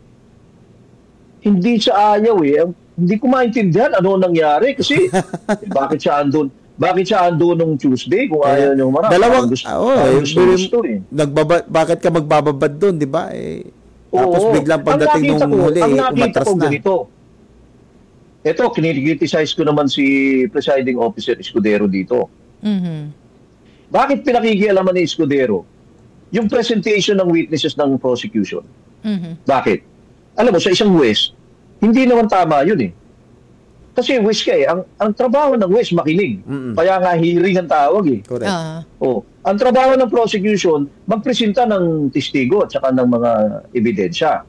Hindi siya ayaw eh. Hindi ko maintindihan ano nangyari kasi bakit siya andun nung Tuesday kung ayaw niya humarap. Gusto eh. Bakit ka magbababad doon, di ba? Tapos biglang pagdating nung huli, umatras na. Ito, kinikriticize ko naman si Presiding Officer Escudero dito. Bakit pinakikialaman ni Escudero yung presentation ng witnesses ng prosecution? Bakit? Alam mo, sa isang huwes, hindi naman tama yun eh. Kasi huwes ka eh. Ang trabaho ng huwes, makinig. Kaya nga hearing ang tawag eh. Correct. Ang trabaho ng prosecution, magpresenta ng testigo at saka ng mga ebidensya.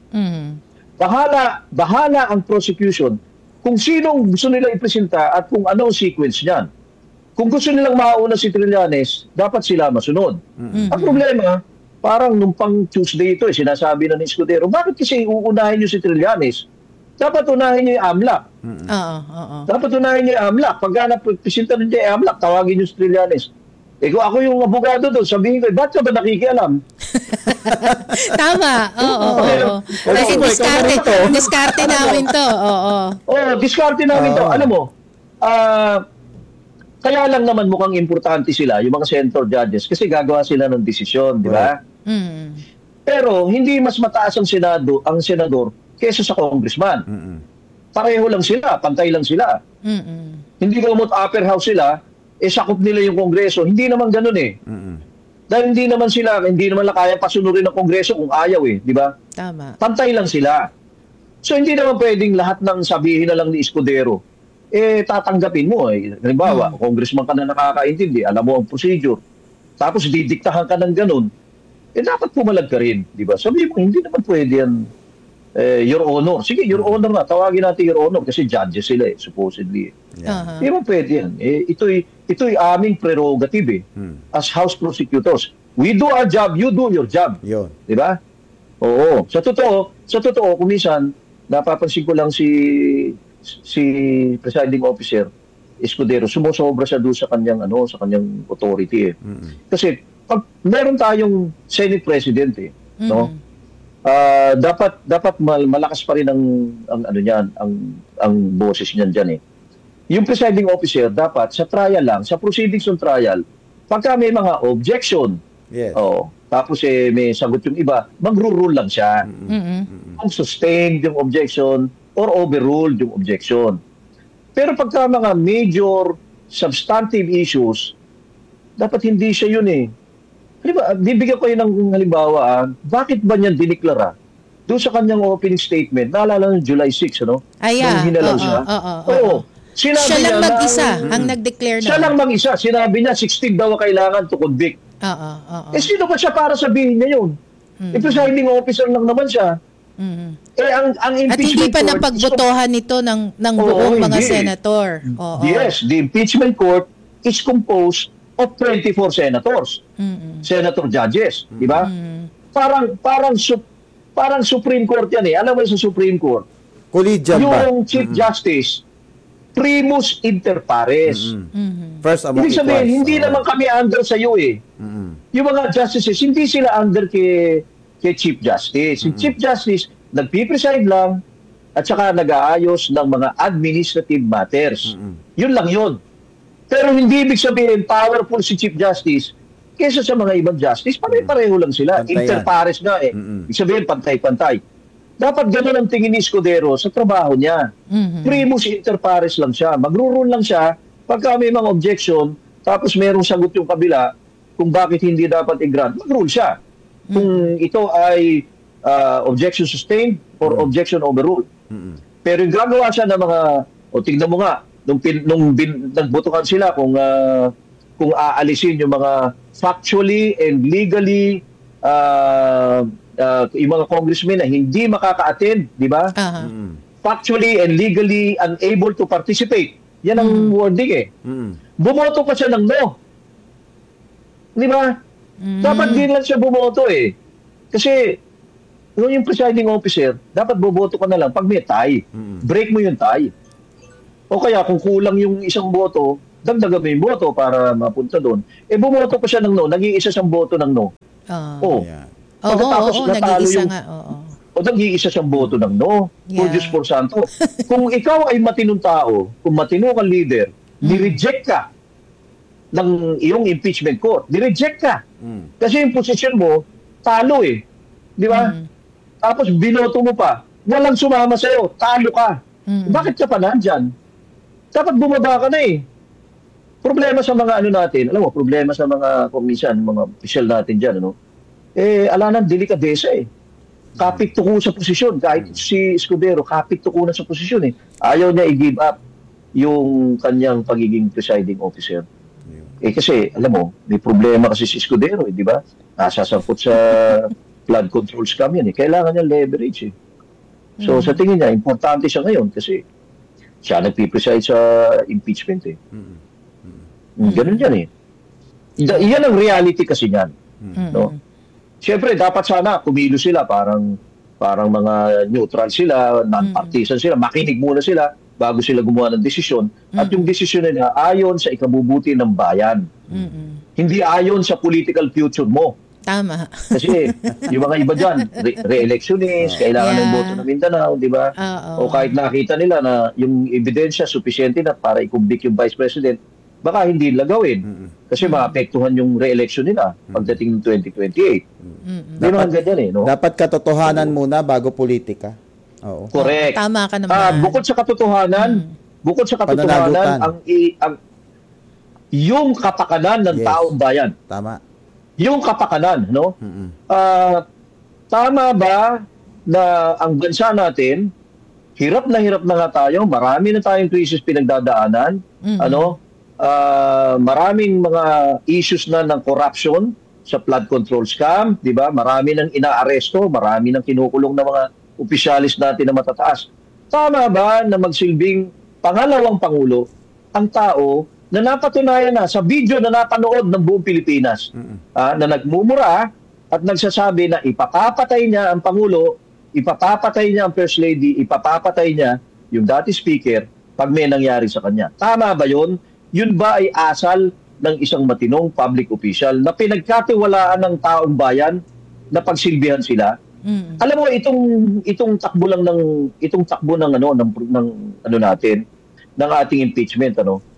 Bahala ang prosecution kung sinong gusto nila ipresenta at kung ano ang sequence niyan. Kung gusto nilang mauna si Trillanes, dapat sila masunod. Ang problema, parang nung pang Tuesday ito, sinasabi na ni Escudero, bakit kasi uunahin niyo si Trillanes? Dapat unahin niyo yung AMLAC. Dapat unahin niyo yung AMLAC. Pagka napresenta niyo yung AMLAC, tawagin niyo si Trillanes. Kung ako yung abogado doon, sabihin ko, ba't ka ba nakikialam? Tama. Diskarte namin to. Diskarte namin to. Alam mo, kaya lang naman mukhang importante sila, yung mga senator judges, kasi gagawa sila ng desisyon, di ba? Pero hindi mas mataas ang senador kesa sa congressman. Pareho lang sila, pantay lang sila. Hindi naman upper house sila, sakop nila yung kongreso. Hindi naman ganun eh. Dahil hindi naman kaya pasunurin ng kongreso kung ayaw eh, di ba? Tama. Pantay lang sila. So hindi naman pwedeng lahat ng sabihin na lang ni Escudero, tatanggapin mo eh. Halimbawa, congressman ka na nakakaintindi, alam mo ang procedure. Tapos didiktahan ka ng ganun, dapat pumalag ka rin, di ba? Sabi mo, hindi naman pwede yan, Your Honor. Sige, Your Honor na. Tawagin natin Your Honor kasi judges sila eh, supposedly. Hindi naman pwede yan. Ito'y aming prerogative eh, as House prosecutors. We do our job, you do your job. Di ba? Oo. Sa totoo, kung minsan, napapansin ko lang si Presiding Officer Escudero, sumusobra siya doon sa kanyang authority eh. Kasi pag meron tayong Senate President eh, no? Dapat malakas pa rin ang boses niyan diyan eh. Yung presiding officer dapat sa trial lang, sa proceedings ng trial, pagka may mga objection, tapos may sagot yung iba, magro-rule lang siya. Kung sustained yung objection or overruled yung objection. Pero pagka mga major substantive issues, dapat hindi siya yun eh. Bibigyan ko yun ng halimbawa, bakit ba niyan diniklara? Doon sa kanyang opening statement, naalala ng July 6, ano? Nung hinalaw siya. Siya lang mag-isa ang nag-declare na. Siya lang mag-isa. Sinabi niya, 16 daw kailangan to convict. Sino ba siya para sabihin niya yun? Presiding officer lang naman siya. Ang impeachment at hindi pa napagbotohan nito ng buong mga senator. Yes, the impeachment court is composed of 24 senators. Senator judges, di ba? Parang Supreme Court yan eh. Alam mo sa Supreme Court? Collegial ba? Yung Chief Justice, primus inter pares. First among equals. Ibig sabihin, hindi naman kami under sa iyo eh. Yung mga justices, hindi sila under kay Chief Justice. Si Chief Justice, nagpipreside lang at saka nag-aayos ng mga administrative matters. Yun lang yun. Pero hindi ibig sabihin powerful si Chief Justice kesa sa mga ibang justice. Pare-pareho lang sila. Inter pares nga eh. Ibig sabihin, pantay-pantay. Dapat gano'n ang tingin ni Escudero sa trabaho niya. Primus inter pares lang siya. Magro-rule lang siya Pagka may mga objection, tapos merong sagot yung kabila kung bakit hindi dapat i-grant, mag-rule siya. Kung ito ay objection sustained or objection overruled. Pero yung gagawa siya ng mga, tingnan mo nga, nagbotohan sila kung aalisin yung mga factually and legally yung mga congressmen na hindi makaka-attend, di ba? Factually and legally unable to participate. Yan ang wording eh. Bumoto pa siya ng no. Di ba? Dapat din lang siya bumoto eh. Kasi yung presiding officer, dapat boboto ka na lang pag may tie. Break mo yung tie. O kaya kung kulang yung isang boto, dagdagan mo yung boto para mapunta doon. Bumoto pa siya ng no. Nag-iisa siyang boto ng no. Pagkatapos nag-iisa nga. Nag-iisa siyang boto ng no. Por Diyos por Santo. Kung ikaw ay matinong tao, kung matino kang leader, ni-reject ka ng iyong impeachment court. Ni-reject ka. Kasi yung posisyon mo, talo eh. Di ba? Tapos binoto mo pa. Walang sumama sa'yo. Talo ka. Bakit ka pa nandyan? Dapat bumaba ka na eh. Problema sa mga natin, alam mo, problema sa mga komisyan, mga official natin dyan, ala nang delikadesa eh. Kapit tuko sa posisyon. Kahit si Escudero, kapit tuko na sa posisyon eh. Ayaw niya i-give up yung kanyang pagiging presiding officer. Kasi, alam mo, may problema kasi si Escudero eh, di ba? Nasasangkot sa flood control scam yan eh. Kailangan niya leverage eh. So, sa tingin niya, importante siya ngayon kasi siya nagpipreside sa impeachment eh. Ganun yan eh. Iyan ang reality kasi niyan. No? Siyempre, dapat sana kumilo sila parang mga neutral sila, non-partisan sila, makinig muna sila bago sila gumawa ng desisyon. At yung desisyon nila ayon sa ikabubuti ng bayan. Hindi ayon sa political future mo. Tama. Kasi yung mga iba dyan, re-electionist, kailangan ng boto ng Mindanao, di ba? O kahit nakita nila na yung ebidensya sufficiente na para i-convict yung Vice President, baka hindi nila gawin. Kasi maapektuhan yung re-election nila pagdating ng 2028. Dapat ganyan eh, no? Dapat katotohanan muna bago politika. Oo. Oh, Correct. tama ka naman. Bukod sa katotohanan, yung kapakanan ng taong bayan. Tama. Yung kapakanan, no? Tama ba na ang bansa natin, hirap na nga tayo, marami na tayong krisis pinagdadaanan, maraming mga issues na ng corruption sa flood control scam, di ba? Marami nang inaaresto, marami nang kinukulong na mga opisyalis natin na matataas. Tama ba na magsilbing pangalawang pangulo ang tao na napatunayan na sa video na napanood ng buong Pilipinas na nagmumura at nagsasabi na ipapapatay niya ang Pangulo, ipapapatay niya ang First Lady, ipapapatay niya yung dati speaker pag may nangyari sa kanya. Tama ba yun? Yun ba ay asal ng isang matinong public official na pinagkatiwalaan ng taong bayan na pagsilbihan sila? Alam mo itong takbo lang ng natin ng ating impeachment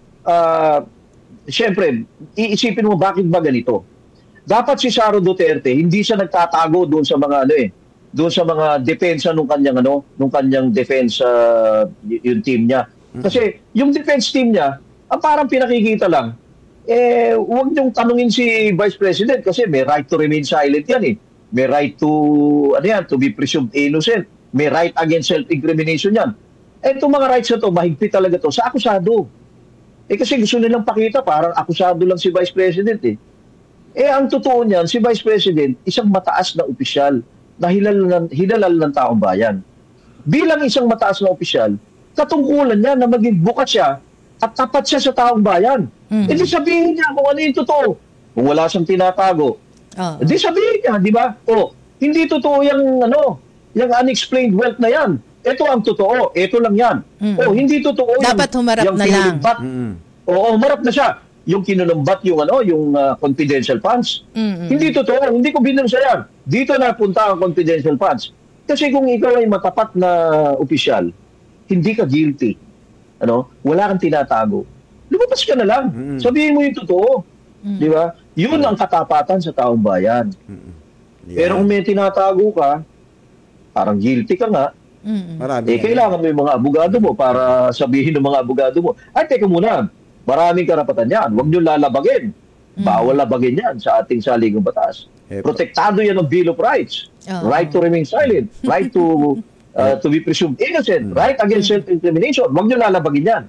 siyempre iisipin mo bakit ba ganito? Dapat si Sara Duterte hindi siya nagtatago doon sa mga doon sa mga depensa nung kanyang defense yung team niya. Kasi yung defense team niya parang pinakikita lang huwag niyong tanungin si Vice President kasi may right to remain silent yan eh. May right to to be presumed innocent. May right against self-incrimination yan. Itong mga rights na to, mahigpit talaga to sa akusado. Kasi gusto nilang pakita parang akusado lang si Vice President eh. Ang totoo niyan, si Vice President, isang mataas na opisyal na hinalal ng taong bayan. Bilang isang mataas na opisyal, katungkulan niya na maging bukas siya at tapat siya sa taong bayan. Hindi sabihin niya kung ano yung totoo. Kung wala siyang tinatago. Hindi sabihin niya, di ba? Hindi totoo yung unexplained wealth na yan. Ito ang totoo. Ito lang yan. Hindi totoo. Dapat humarap na lang. Humarap na siya. Yung kinulumbat yung confidential funds. Hindi totoo. Hindi ko binursa yan. Dito napunta ang confidential funds. Kasi kung ikaw ay matapat na opisyal, hindi ka guilty. Wala kang tinatago. Lumabas ka na lang. Sabihin mo yung totoo. Di ba? Yun ang katapatan sa taong bayan. Pero kung may tinatago ka, parang guilty ka nga, kailangan mo yung mga abogado mo para sabihin ng mga abogado mo, teka muna, Maraming karapatan yan. Huwag nyo lalabagin. Bawal labagin yan sa ating saligang batas. Protektado yan ng Bill of Rights. Right to remain silent. Right to be presumed innocent. Right against self-incrimination. Huwag nyo lalabagin yan.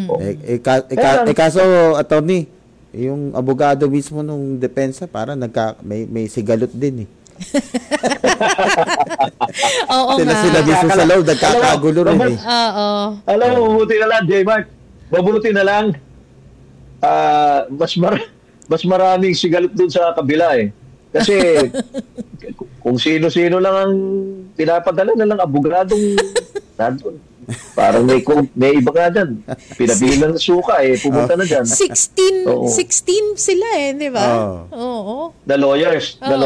Kaso, attorney, yung abogado mismo nung depensa, parang may sigalot din eh. Oo nga. Sila mismo sa loob, nagkakagulo rin eh. Oo. Alam mo, mabuti na lang, J-Mark. Mabuti na lang. Mas maraming sigalot dun sa kabila eh. Kasi kung sino-sino lang ang pinapadala na lang abogadong nandun. Parang may iba nga dyan. Pinabilang na suka eh. Pumunta na dyan. 16 sila eh, di ba? Oo. The lawyers.